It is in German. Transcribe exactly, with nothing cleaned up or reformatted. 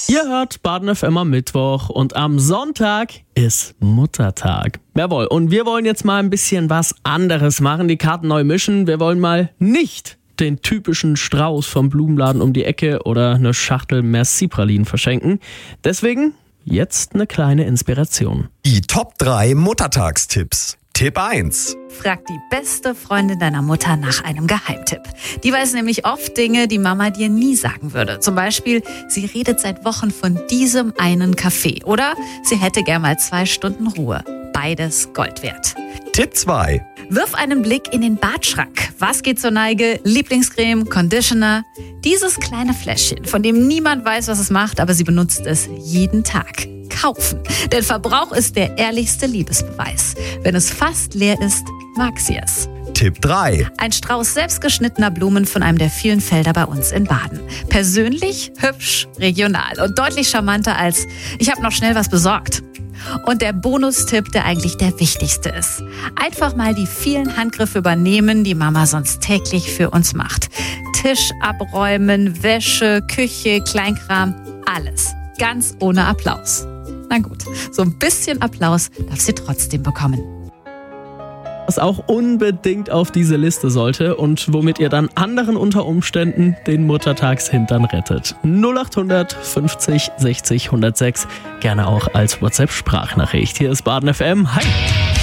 Ihr hört Baden F M am Mittwoch und am Sonntag ist Muttertag. Jawohl, und wir wollen jetzt mal ein bisschen was anderes machen, die Karten neu mischen. Wir wollen mal nicht den typischen Strauß vom Blumenladen um die Ecke oder eine Schachtel Merci-Pralinen verschenken. Deswegen jetzt eine kleine Inspiration. Die Top drei Muttertagstipps. Tipp eins. Frag die beste Freundin deiner Mutter nach einem Geheimtipp. Die weiß nämlich oft Dinge, die Mama dir nie sagen würde. Zum Beispiel, sie redet seit Wochen von diesem einen Kaffee. Oder sie hätte gern mal zwei Stunden Ruhe. Beides Gold wert. Tipp zwei. Wirf einen Blick in den Badschrank. Was geht zur Neige? Lieblingscreme, Conditioner. Dieses kleine Fläschchen, von dem niemand weiß, was es macht, aber sie benutzt es jeden Tag. Kaufen. Denn Verbrauch ist der ehrlichste Liebesbeweis. Wenn es fast leer ist, mag sie es. Tipp drei. Ein Strauß selbstgeschnittener Blumen von einem der vielen Felder bei uns in Baden. Persönlich, hübsch, regional und deutlich charmanter als ich habe noch schnell was besorgt. Und der Bonustipp, der eigentlich der wichtigste ist. Einfach mal die vielen Handgriffe übernehmen, die Mama sonst täglich für uns macht. Tisch abräumen, Wäsche, Küche, Kleinkram, alles. Ganz ohne Applaus. Na gut, so ein bisschen Applaus darf sie trotzdem bekommen. Was auch unbedingt auf diese Liste sollte und womit ihr dann anderen unter Umständen den Muttertagshintern rettet. null acht hundert fünfzig sechzig hundertsechs, gerne auch als WhatsApp-Sprachnachricht. Hier ist Baden F M. Hi!